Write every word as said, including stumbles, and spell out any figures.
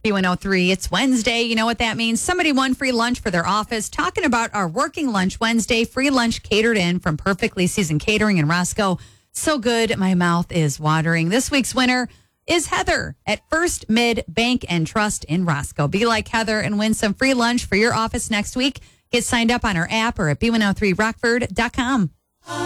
B one oh three. It's Wednesday. You know what that means? Somebody won free lunch for their office. Talking about our Working Lunch Wednesday. Free lunch catered in from Perfectly Seasoned Catering in Roscoe. So good, my mouth is watering. This week's winner is Heather at First Mid Bank and Trust in Roscoe. Be like Heather and win some free lunch for your office next week. Get signed up on our app or at B one oh three rockford dot com.